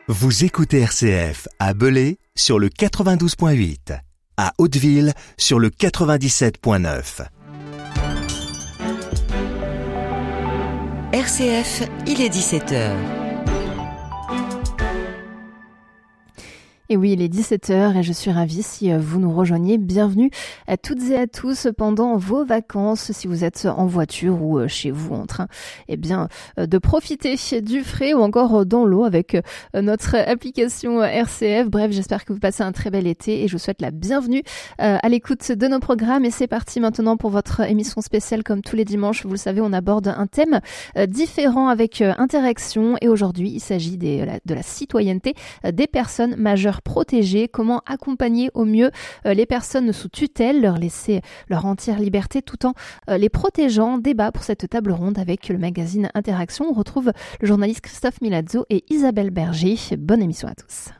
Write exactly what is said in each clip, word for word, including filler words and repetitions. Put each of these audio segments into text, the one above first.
Vous écoutez R C F à Belay sur le quatre-vingt-douze point huit, à Hauteville sur le quatre-vingt-dix-sept point neuf. R C F, il est dix-sept heures. Et oui, il est dix-sept heures et je suis ravie si vous nous rejoignez. Bienvenue à toutes et à tous pendant vos vacances, si vous êtes en voiture ou chez vous en train, eh bien, de profiter du frais ou encore dans l'eau avec notre application R C F. Bref, j'espère que vous passez un très bel été et je vous souhaite la bienvenue à l'écoute de nos programmes. Et c'est parti maintenant pour votre émission spéciale comme tous les dimanches. Vous le savez, on aborde un thème différent avec interaction et aujourd'hui, il s'agit des, de la citoyenneté des personnes majeures protégées, comment accompagner au mieux euh, les personnes sous tutelle, leur laisser leur entière liberté tout en euh, les protégeant. Débat pour cette table ronde avec le magazine Interaction. On retrouve le journaliste Christophe Milazzo et Isabelle Berger. Bonne émission à tous.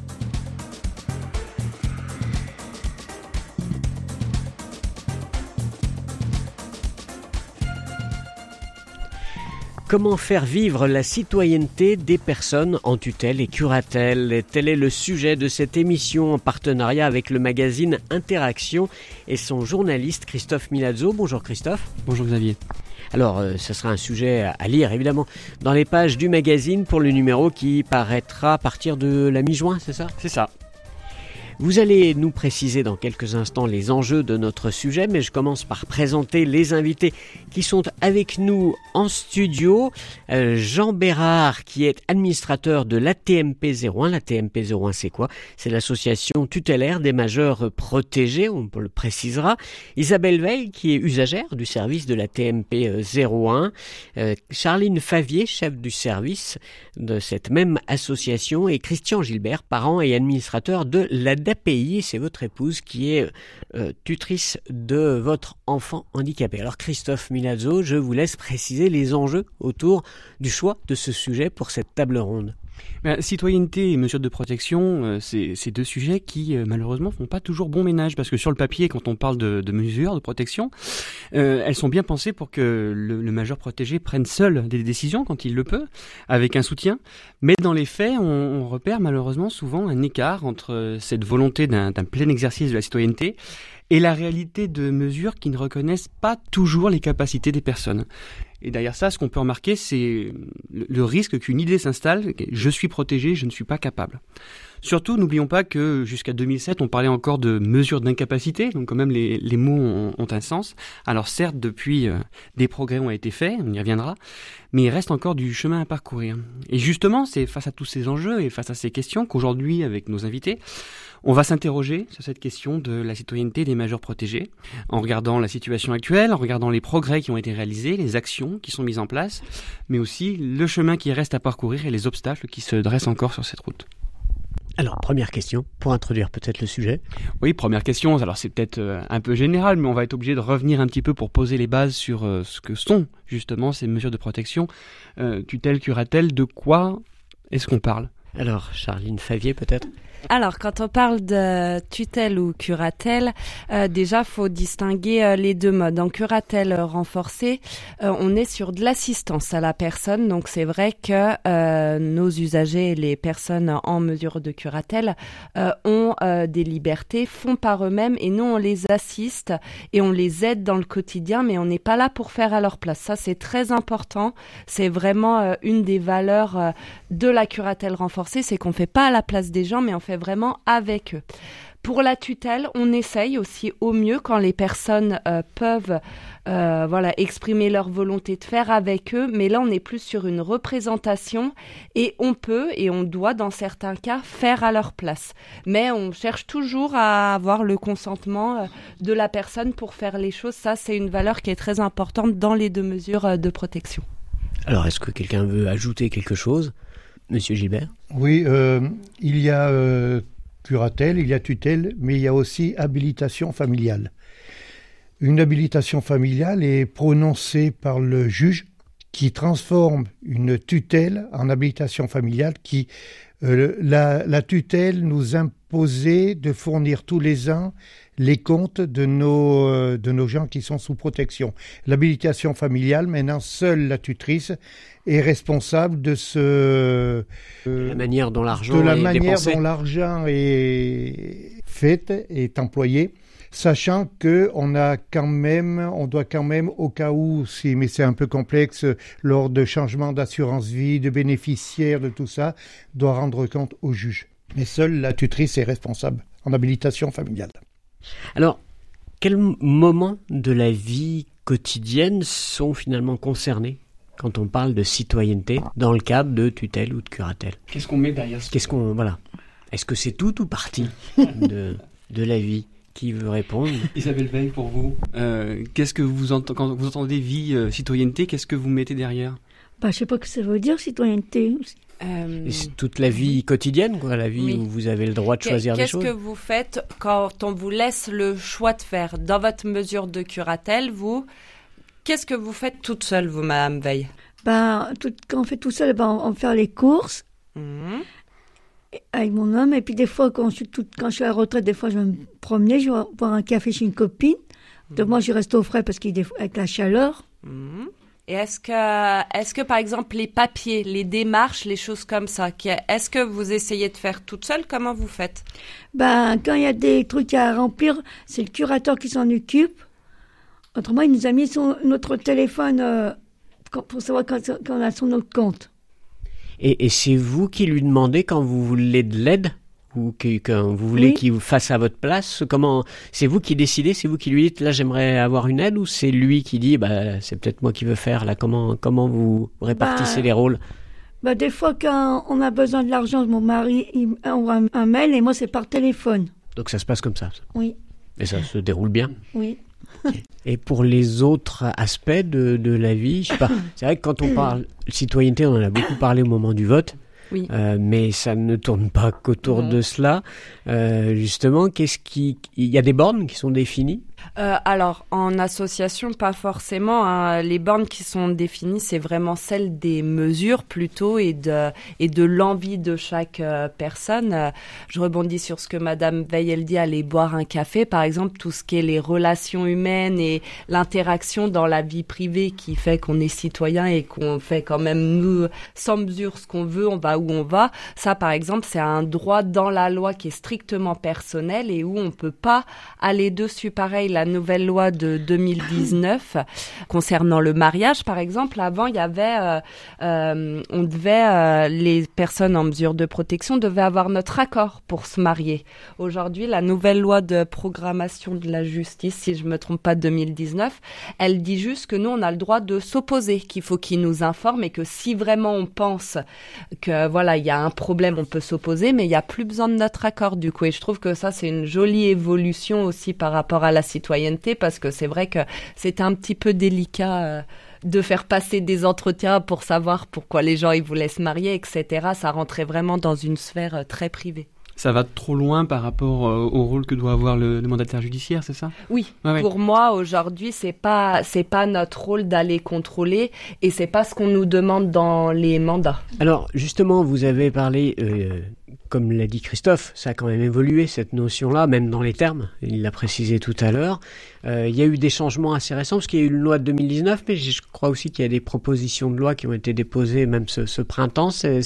Comment faire vivre la citoyenneté des personnes en tutelle et curatelle? Tel est le sujet de cette émission en partenariat avec le magazine Interaction et son journaliste Christophe Milazzo. Bonjour Christophe. Bonjour Xavier. Alors, euh, ce sera un sujet à lire évidemment dans les pages du magazine pour le numéro qui paraîtra à partir de la mi-juin, c'est ça? C'est ça. Vous allez nous préciser dans quelques instants les enjeux de notre sujet, mais je commence par présenter les invités qui sont avec nous en studio. Euh, Jean Bérard, qui est administrateur de l'A T M P zéro un. L'A T M P zéro un, c'est quoi? C'est l'association tutélaire des majeurs protégés, on le précisera. Isabelle Veil, qui est usagère du service de l'A T M P zéro un. Euh, Charline Favier, chef du service de cette même association. Et Christian Gilbert, parent et administrateur de l'A D A P I, c'est votre épouse qui est euh, tutrice de votre enfant handicapé. Alors Christophe Milazzo, je vous laisse préciser les enjeux autour du choix de ce sujet pour cette table ronde. Ben, citoyenneté et mesures de protection, euh, c'est, c'est deux sujets qui euh, malheureusement font pas toujours bon ménage parce que sur le papier, quand on parle de, de mesures de protection, euh, elles sont bien pensées pour que le, le majeur protégé prenne seul des décisions quand il le peut, avec un soutien. Mais dans les faits, on, on repère malheureusement souvent un écart entre cette volonté d'un, d'un plein exercice de la citoyenneté et la réalité de mesures qui ne reconnaissent pas toujours les capacités des personnes. Et derrière ça, ce qu'on peut remarquer, c'est le, le risque qu'une idée s'installe, je suis protégé, je ne suis pas capable. Surtout, n'oublions pas que jusqu'à deux mille sept, on parlait encore de mesures d'incapacité, donc quand même les, les mots ont, ont un sens. Alors certes, depuis, euh, des progrès ont été faits, on y reviendra, mais il reste encore du chemin à parcourir. Et justement, c'est face à tous ces enjeux et face à ces questions qu'aujourd'hui, avec nos invités, on va s'interroger sur cette question de la citoyenneté des majeurs protégés, en regardant la situation actuelle, en regardant les progrès qui ont été réalisés, les actions qui sont mises en place, mais aussi le chemin qui reste à parcourir et les obstacles qui se dressent encore sur cette route. Alors, première question, pour introduire peut-être le sujet. Oui, première question, alors c'est peut-être euh, un peu général, mais on va être obligé de revenir un petit peu pour poser les bases sur euh, ce que sont justement ces mesures de protection. Euh, tutelle, curatelle, de quoi est-ce qu'on parle? Alors, Charline Favier peut-être? Alors, quand on parle de tutelle ou curatelle, euh, déjà, faut distinguer euh, les deux modes. En curatelle renforcée, euh, on est sur de l'assistance à la personne. Donc, c'est vrai que euh, nos usagers, les personnes en mesure de curatelle, euh, ont euh, des libertés, font par eux-mêmes et nous, on les assiste et on les aide dans le quotidien, mais on n'est pas là pour faire à leur place. Ça, c'est très important. C'est vraiment euh, une des valeurs euh, de la curatelle renforcée, c'est qu'on fait pas à la place des gens, mais on fait vraiment avec eux. Pour la tutelle, on essaye aussi au mieux quand les personnes euh, peuvent euh, voilà, exprimer leur volonté de faire avec eux, mais là on est plus sur une représentation et on peut et on doit dans certains cas faire à leur place. Mais on cherche toujours à avoir le consentement euh, de la personne pour faire les choses. Ça, c'est une valeur qui est très importante dans les deux mesures euh, de protection. Alors, est-ce que quelqu'un veut ajouter quelque chose? Monsieur Gilbert? Oui, euh, il y a euh, curatelle, il y a tutelle, mais il y a aussi habilitation familiale. Une habilitation familiale est prononcée par le juge qui transforme une tutelle en habilitation familiale qui, euh, la, la tutelle nous imposait de fournir tous les ans les comptes de nos, euh, de nos gens qui sont sous protection. L'habilitation familiale, maintenant, seule la tutrice est responsable de ce... Euh, la manière dont l'argent de la est manière dépensé. dont l'argent est fait, est employé. Sachant que on a quand même, on doit quand même, au cas où, si, mais c'est un peu complexe, lors de changements d'assurance vie, de bénéficiaires, de tout ça, doit rendre compte au juge. Mais seule la tutrice est responsable en habilitation familiale. Alors, quels moments de la vie quotidienne sont finalement concernés quand on parle de citoyenneté dans le cadre de tutelle ou de curatelle? Qu'est-ce qu'on met derrière ce... Qu'est-ce qu'on, voilà. Est-ce que c'est tout ou partie de, de la vie? Qui veut répondre? Isabelle Veil, pour vous, euh, qu'est-ce que vous entendez, quand vous entendez vie, euh, citoyenneté, qu'est-ce que vous mettez derrière? Bah, je sais pas ce que ça veut dire, citoyenneté. Euh, Et c'est toute la vie quotidienne, quoi, la vie oui. où vous avez le droit de choisir des Qu'est-ce choses. que vous faites quand on vous laisse le choix de faire dans votre mesure de curatelle, vous, qu'est-ce que vous faites toute seule, vous, Madame Veil? Bah, tout, quand on fait tout seul, bah, on, on fait les courses. Mmh. Avec mon homme, et puis des fois quand je suis toute, quand je suis à la retraite, des fois je vais me promener, je vais boire un café chez une copine. Donc moi je reste au frais parce qu'avec la chaleur. Mmh. Et est-ce que, est-ce que par exemple les papiers, les démarches, les choses comme ça, est-ce que vous essayez de faire toute seule? Comment vous faites? Ben quand il y a des trucs à remplir, c'est le curateur qui s'en occupe. Autrement, il nous a mis son, notre téléphone euh, pour savoir quand, quand on a son autre compte. Et, et c'est vous qui lui demandez quand vous voulez de l'aide ou que, quand vous voulez oui. qu'il vous fasse à votre place? Comment, c'est vous qui décidez? C'est vous qui lui dites là j'aimerais avoir une aide, ou c'est lui qui dit bah c'est peut-être moi qui veux faire là? Comment comment vous répartissez bah, les rôles? Bah des fois quand on a besoin de l'argent, mon mari il envoie un, un mail et moi c'est par téléphone. Donc ça se passe comme ça, ça. Oui. Et ça se déroule bien? Oui. Et pour les autres aspects de, de la vie, je sais pas. C'est vrai que quand on parle citoyenneté, on en a beaucoup parlé au moment du vote. Oui. Euh, mais ça ne tourne pas qu'autour mmh. de cela. Euh, justement, qu'est-ce qui, il y a des bornes qui sont définies? Euh, alors, en association, pas forcément. Hein. Les bornes qui sont définies, c'est vraiment celles des mesures plutôt et de, et de l'envie de chaque euh, personne. Euh, je rebondis sur ce que Madame Veil, elle dit, aller boire un café, par exemple, tout ce qui est les relations humaines et l'interaction dans la vie privée qui fait qu'on est citoyen et qu'on fait quand même, nous, sans mesure, ce qu'on veut, on va où on va. Ça, par exemple, c'est un droit dans la loi qui est strictement personnel et où on peut pas aller dessus. Pareil, la nouvelle loi de deux mille dix-neuf concernant le mariage, par exemple, avant il y avait, euh, euh, on devait, euh, les personnes en mesure de protection devaient avoir notre accord pour se marier. Aujourd'hui, la nouvelle loi de programmation de la justice, si je me trompe pas, deux mille dix-neuf, elle dit juste que nous on a le droit de s'opposer, qu'il faut qu'ils nous informent et que si vraiment on pense que voilà il y a un problème, on peut s'opposer, mais il y a plus besoin de notre accord du coup. Et je trouve que ça c'est une jolie évolution aussi par rapport à la citoyenneté, parce que c'est vrai que c'est un petit peu délicat euh, de faire passer des entretiens pour savoir pourquoi les gens ils voulaient se marier, et cetera. Ça rentrait vraiment dans une sphère euh, très privée. Ça va trop loin par rapport euh, au rôle que doit avoir le, le mandataire judiciaire, c'est ça? Oui. Ah ouais. Pour moi, aujourd'hui, c'est pas c'est pas notre rôle d'aller contrôler et c'est pas ce qu'on nous demande dans les mandats. Alors, justement, vous avez parlé, euh, comme l'a dit Christophe, ça a quand même évolué, cette notion-là, même dans les termes. Il l'a précisé tout à l'heure. Euh, il y a eu des changements assez récents, parce qu'il y a eu une loi de deux mille dix-neuf, mais je crois aussi qu'il y a des propositions de loi qui ont été déposées même ce, ce printemps. C'est,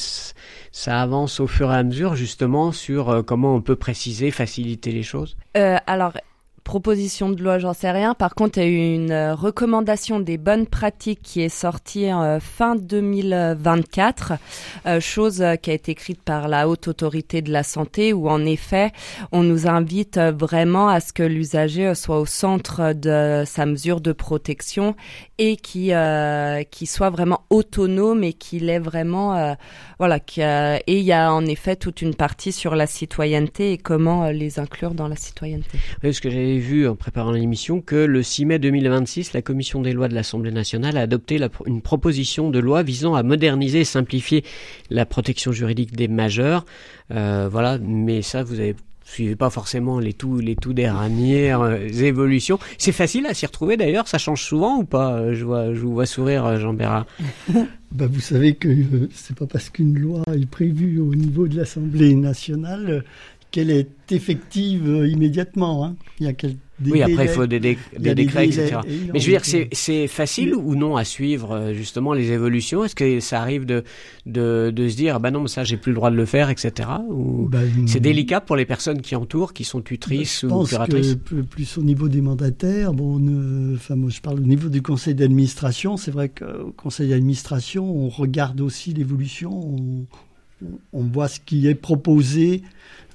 ça avance au fur et à mesure, justement, sur euh, comment on peut préciser, faciliter les choses. Euh, alors... Proposition de loi, j'en sais rien. Par contre, il y a eu une euh, recommandation des bonnes pratiques qui est sortie euh, fin deux mille vingt-quatre, euh, chose euh, qui a été écrite par la Haute Autorité de la Santé, où en effet, on nous invite euh, vraiment à ce que l'usager euh, soit au centre de sa mesure de protection et qui euh, qui soit vraiment autonome et qu'il ait vraiment euh, voilà. Qui, euh, et il y a en effet toute une partie sur la citoyenneté et comment euh, les inclure dans la citoyenneté. Oui, ce que j'avais vu en préparant l'émission que le six mai deux mille vingt-six, la Commission des lois de l'Assemblée nationale a adopté la, une proposition de loi visant à moderniser et simplifier la protection juridique des majeurs. Euh, voilà, mais ça, vous avez suivez pas forcément les tout, les tout dernières euh, évolutions. C'est facile à s'y retrouver d'ailleurs, ça change souvent ou pas? euh, je, vois, je vous vois sourire, euh, Jean Bérard. Ben, vous savez que euh, c'est pas parce qu'une loi est prévue au niveau de l'Assemblée nationale euh, qu'elle est effective euh, immédiatement. Hein. Il y a quelques Oui, délais, après il faut des, dé- des décrets, délais, et cetera. et Mais je veux dire, c'est, c'est facile ou non à suivre justement les évolutions? Est-ce que ça arrive de, de, de se dire, ah bah non, ça j'ai plus le droit de le faire, et cetera. Ou ben, c'est délicat pour les personnes qui entourent, qui sont tutrices ben, ou curatrices? Je pense que plus au niveau des mandataires, bon, ne, enfin moi je parle au niveau du conseil d'administration. C'est vrai qu'au conseil d'administration, on regarde aussi l'évolution, on, on voit ce qui est proposé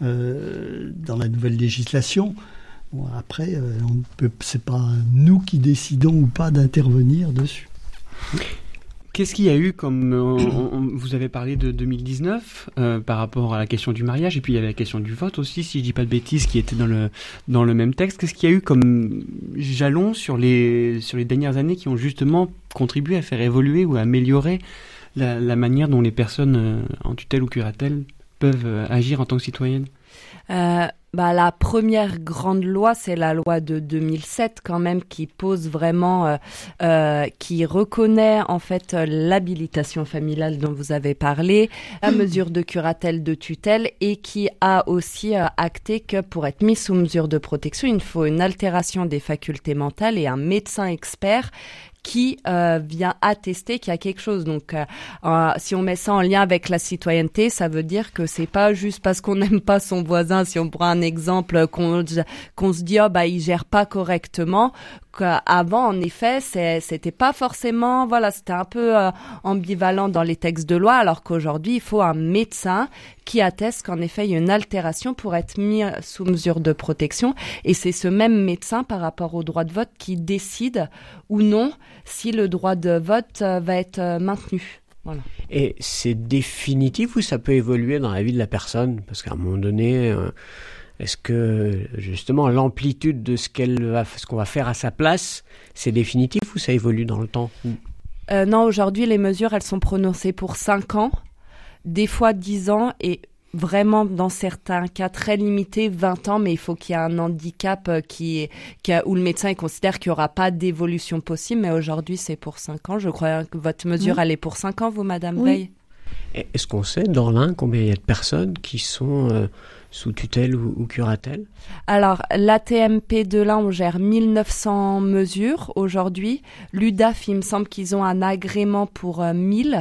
euh, dans la nouvelle législation. Bon, après, euh, on peut, c'est pas nous qui décidons ou pas d'intervenir dessus. Qu'est-ce qu'il y a eu comme... Euh, on, on, vous avez parlé de deux mille dix-neuf euh, par rapport à la question du mariage, et puis il y avait la question du vote aussi, si je dis pas de bêtises, qui était dans le, dans le même texte. Qu'est-ce qu'il y a eu comme jalons sur les, sur les dernières années qui ont justement contribué à faire évoluer ou à améliorer la, la manière dont les personnes euh, en tutelle ou curatelle peuvent euh, agir en tant que citoyennes? Euh, bah, la première grande loi, c'est la loi de deux mille sept quand même, qui pose vraiment, euh, euh, qui reconnaît en fait l'habilitation familiale dont vous avez parlé, la mesure de curatelle, de tutelle, et qui a aussi euh, acté que pour être mis sous mesure de protection, il faut une altération des facultés mentales et un médecin expert qui euh, vient attester qu'il y a quelque chose. Donc, euh, euh, si on met ça en lien avec la citoyenneté, ça veut dire que c'est pas juste parce qu'on n'aime pas son voisin. Si on prend un exemple, qu'on, qu'on se dit, oh, bah, il gère pas correctement. Qu'avant, en effet, c'est, c'était pas forcément, voilà, c'était un peu euh, ambivalent dans les textes de loi, alors qu'aujourd'hui, il faut un médecin qui atteste qu'en effet, il y a une altération pour être mis sous mesure de protection. Et c'est ce même médecin, par rapport au droit de vote, qui décide ou non si le droit de vote euh, va être euh, maintenu. Voilà. Et c'est définitif ou ça peut évoluer dans la vie de la personne? Parce qu'à un moment donné... Euh... Est-ce que, justement, l'amplitude de ce qu'elle va, ce qu'on va faire à sa place, c'est définitif ou ça évolue dans le temps? euh, Non, aujourd'hui, les mesures, elles sont prononcées pour cinq ans, des fois dix ans, et vraiment, dans certains cas très limités, vingt ans, mais il faut qu'il y ait un handicap qui est, qui a, où le médecin il considère qu'il n'y aura pas d'évolution possible, mais aujourd'hui, c'est pour cinq ans. Je crois que votre mesure, oui. Elle est pour cinq ans, vous, Madame Oui. Veil? Est-ce qu'on sait, dans l'Ain, combien il y a de personnes qui sont... Euh, sous tutelle ou, ou curatelle? Alors, l'A T M P de l'Ain, on gère mille neuf cents mesures aujourd'hui. L'U D A F, il me semble qu'ils ont un agrément pour euh, mille.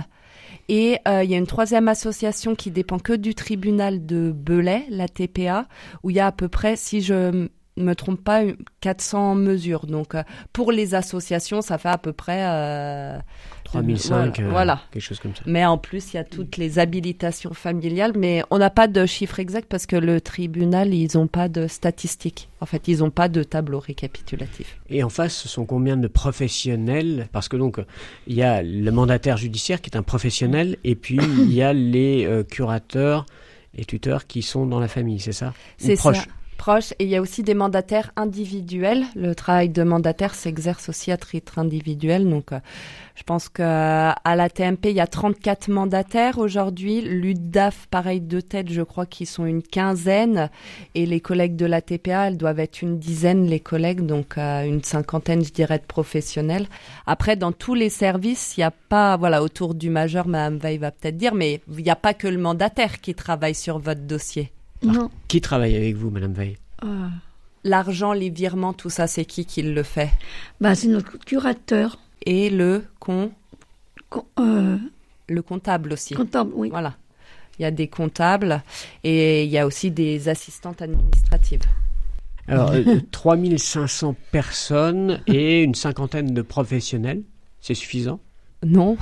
Et euh, il y a une troisième association qui dépend que du tribunal de Belay, la T P A, où il y a à peu près, si je me trompe pas, quatre cents mesures. Donc, euh, pour les associations, ça fait à peu près... Euh, trois mille cinq, voilà, euh, voilà. Quelque chose comme ça. Mais en plus, il y a toutes les habilitations familiales, mais on n'a pas de chiffre exact parce que le tribunal, ils n'ont pas de statistiques. En fait, ils n'ont pas de tableau récapitulatif. Et en face, ce sont combien de professionnels? Parce que donc, il y a le mandataire judiciaire qui est un professionnel, et puis il y a les euh, curateurs et tuteurs qui sont dans la famille, c'est ça? C'est Ou proches. ça. Proche, et il y a aussi des mandataires individuels. Le travail de mandataire s'exerce aussi à titre individuel. Donc, euh, je pense qu'à la T M P, il y a trente-quatre mandataires aujourd'hui. L'U D A F, pareil, de tête, je crois qu'ils sont une quinzaine. Et les collègues de la T P A, elles doivent être une dizaine, les collègues. Donc, euh, une cinquantaine, je dirais, de professionnels. Après, dans tous les services, il n'y a pas, voilà, autour du majeur, Mme Veil va peut-être dire, mais il n'y a pas que le mandataire qui travaille sur votre dossier. Non. Qui travaille avec vous, Madame Veil? Euh, L'argent, les virements, tout ça, c'est qui qui le fait? bah, c'est notre curateur. Et le con... Com- euh, Le comptable aussi. comptable, oui. Voilà. Il y a des comptables et il y a aussi des assistantes administratives. Alors, euh, trois mille cinq cents personnes et une cinquantaine de professionnels, c'est suffisant? Non.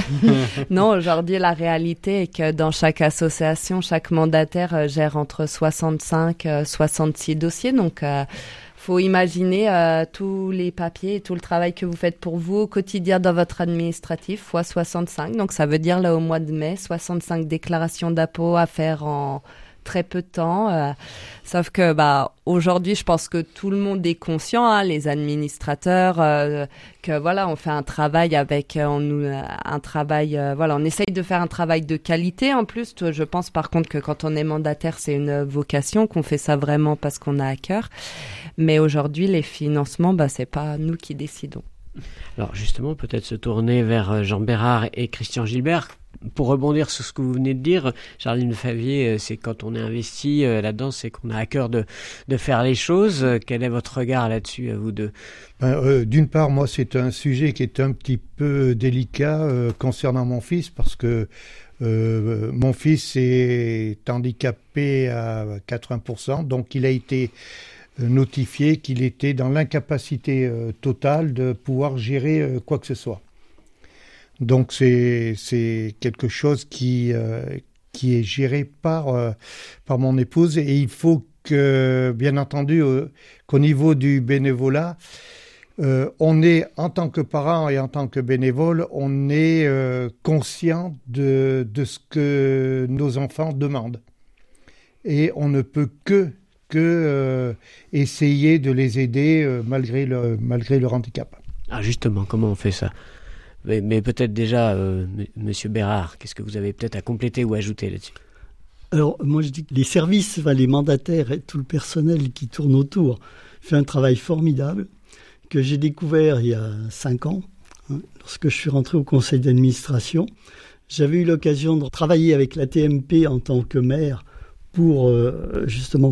Non, aujourd'hui, la réalité est que dans chaque association, chaque mandataire euh, gère entre soixante-cinq et soixante-six dossiers. Donc, euh, faut imaginer euh, tous les papiers et tout le travail que vous faites pour vous au quotidien dans votre administratif, fois soixante-cinq. Donc, ça veut dire, là, au mois de mai, soixante-cinq déclarations d'impôts à faire en très peu de temps. Euh, sauf que bah aujourd'hui, je pense que tout le monde est conscient, hein, les administrateurs, euh, que voilà, on fait un travail avec, euh, on nous, un travail, euh, voilà, on essaye de faire un travail de qualité. En plus, toi, je pense par contre que quand on est mandataire, c'est une vocation, qu'on fait ça vraiment parce qu'on a à cœur. Mais aujourd'hui, les financements, bah c'est pas nous qui décidons. Alors justement, peut-être se tourner vers Jean Bérard et Christian Gilbert. Pour rebondir sur ce que vous venez de dire, Charline Favier, c'est quand on est investi là-dedans, c'est qu'on a à cœur de, de faire les choses. Quel est votre regard là-dessus, à vous deux ? ben, euh, D'une part, moi, c'est un sujet qui est un petit peu délicat euh, concernant mon fils, parce que euh, mon fils est handicapé à quatre-vingts pour cent, donc il a été notifié qu'il était dans l'incapacité euh, totale de pouvoir gérer euh, quoi que ce soit. Donc c'est c'est quelque chose qui euh, qui est géré par euh, par mon épouse, et il faut que, bien entendu, euh, qu'au niveau du bénévolat, euh, on est, en tant que parent et en tant que bénévole, on est euh, conscient de de ce que nos enfants demandent, et on ne peut que que euh, essayer de les aider euh, malgré, le, malgré leur handicap. Ah justement, comment on fait ça ? Mais, mais peut-être déjà, euh, M. Monsieur Bérard, qu'est-ce que vous avez peut-être à compléter ou ajouter là-dessus ? Alors, moi je dis que les services, enfin, les mandataires et tout le personnel qui tourne autour fait un travail formidable que j'ai découvert il y a cinq ans, hein, lorsque je suis rentré au conseil d'administration. J'avais eu l'occasion de travailler avec la T M P en tant que maire pour euh, justement...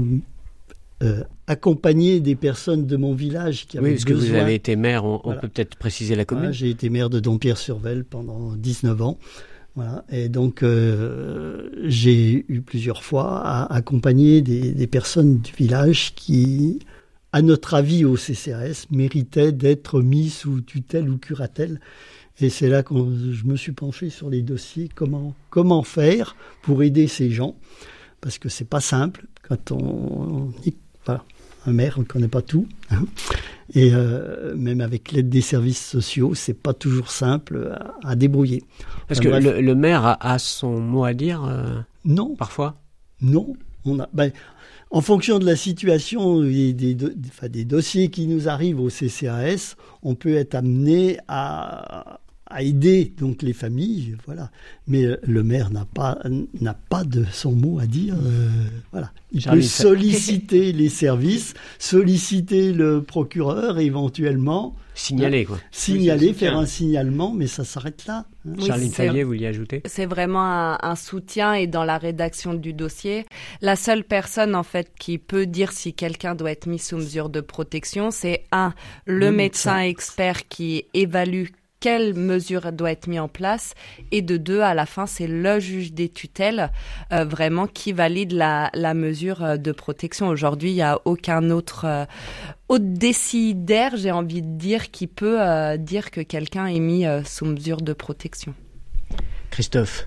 Euh, accompagner des personnes de mon village qui avaient besoin. Oui, parce que vous avez été maire, on, voilà. on peut peut-être préciser la commune. Voilà, j'ai été maire de Dompierre-sur-Vesle pendant dix-neuf ans. Voilà. Et donc, euh, j'ai eu plusieurs fois à accompagner des, des personnes du village qui, à notre avis au C C A S, méritaient d'être mis sous tutelle ou curatelle. Et c'est là que je me suis penché sur les dossiers, comment, comment faire pour aider ces gens. Parce que c'est pas simple quand on dit voilà, un maire, on ne connaît pas tout. Hein. Et euh, même avec l'aide des services sociaux, c'est pas toujours simple à, à débrouiller. Parce enfin, que bref, le, le maire a, a son mot à dire euh, non. Parfois Non. On a, ben, en fonction de la situation et des, des, enfin, des dossiers qui nous arrivent au C C A S, on peut être amené à... à aider donc les familles, voilà. Mais le maire n'a pas n'a pas de son mot à dire, euh, voilà. Il Charlie, peut solliciter les services, solliciter le procureur, éventuellement signaler quoi. Signaler, oui, faire un signalement, mais ça s'arrête là. Hein. Oui, Charline Favier, vous y ajoutez ? C'est vraiment un, un soutien, et dans la rédaction du dossier, la seule personne en fait qui peut dire si quelqu'un doit être mis sous mesure de protection, c'est un le, le médecin, médecin expert qui évalue quelle mesure doit être mise en place, et de deux, à la fin, c'est le juge des tutelles euh, vraiment qui valide la, la mesure de protection. Aujourd'hui, il n'y a aucun autre, euh, autre décidaire, j'ai envie de dire, qui peut euh, dire que quelqu'un est mis euh, sous mesure de protection. Christophe ?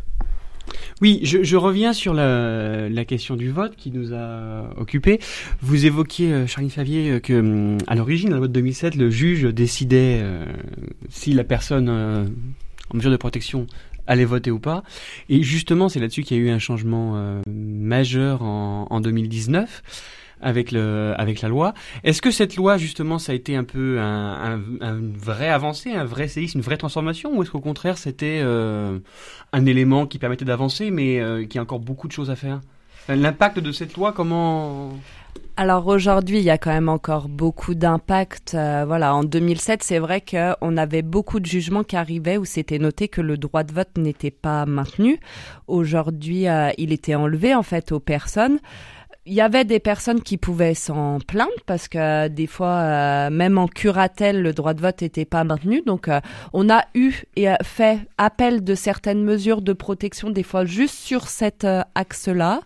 Oui, je, je reviens sur la, la question du vote qui nous a occupés. Vous évoquiez, euh, Charline Favier, que à l'origine, dans la loi de deux mille sept, le juge décidait euh, si la personne euh, en mesure de protection allait voter ou pas. Et justement, c'est là-dessus qu'il y a eu un changement euh, majeur en, en deux mille dix-neuf. Avec le avec la loi. Est-ce que cette loi, justement, ça a été un peu un, un, un vrai avancée, un vrai séisme, une vraie transformation, ou est-ce qu'au contraire c'était euh, un élément qui permettait d'avancer, mais euh, qui a encore beaucoup de choses à faire ? L'impact de cette loi, comment ? Alors aujourd'hui, il y a quand même encore beaucoup d'impact. Euh, voilà, en deux mille sept, c'est vrai qu'on avait beaucoup de jugements qui arrivaient où c'était noté que le droit de vote n'était pas maintenu. Aujourd'hui, euh, il était enlevé en fait aux personnes. Il y avait des personnes qui pouvaient s'en plaindre parce que des fois, euh, même en curatelle, le droit de vote n'était pas maintenu. Donc, euh, on a eu et fait appel de certaines mesures de protection, des fois juste sur cet euh, axe-là.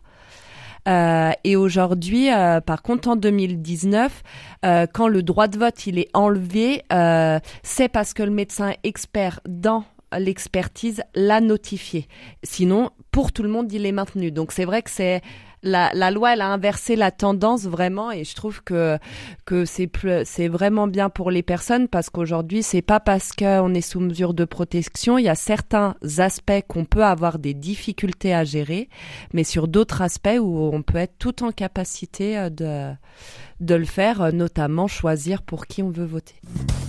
Euh, et aujourd'hui, euh, par contre, en deux mille dix-neuf, euh, quand le droit de vote il est enlevé, euh, c'est parce que le médecin expert dans l'expertise l'a notifié. Sinon, pour tout le monde, il est maintenu. Donc c'est vrai que c'est la, la loi, elle a inversé la tendance vraiment, et je trouve que que c'est plus, c'est vraiment bien pour les personnes, parce qu'aujourd'hui, c'est pas parce qu'on est sous mesure de protection, il y a certains aspects qu'on peut avoir des difficultés à gérer, mais sur d'autres aspects où on peut être tout en capacité de de le faire, notamment choisir pour qui on veut voter.